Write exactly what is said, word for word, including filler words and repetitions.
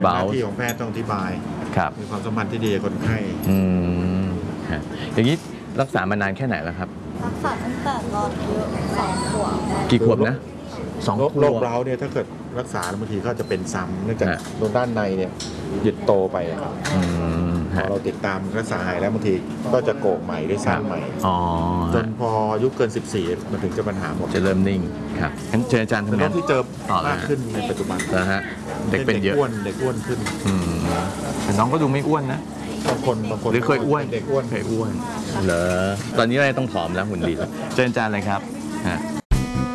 หน้าที่ของแพทย์ต้องอธิบายครับมีความสัมพันธ์ที่ดีกับคนไข้อืมฮะอย่างนี้รักษามานานแค่ไหนแล้วครับรักษาตั้งแต่ตอนอายุสองขวบกี่ขวบนะสองขวบโรคเร้าเนี่ยถ้าเกิดรักษาบางทีก็จะเป็นซ้ำเนื่องจากโดนด้านในเนี่ยหยุดโตไปครับพอเราติดตามรักษาหายแล้วบางทีก็จะโกกใหม่ได้สร้างใหม่จนพออายุเกินสิบสี่มันถึงจะปัญหาหมดจะเริ่มนิ่งครับงั้นเชิญอาจารย์ทำงานที่เจอมากขึ้นในปัจจุบันนะฮะเด็กเป็นเยอะอ้วนเด็กอ้วนขึ้นแต่น้องก็ดูไม่อ้วนนะบางคนบางคนหรือเคยอ้วนเด็กอ้วนเคยอ้วนเหรอตอนนี้เราต้องผอมแล้วหุ่นดีแล้วเชิญอาจารย์เลยครับฮะ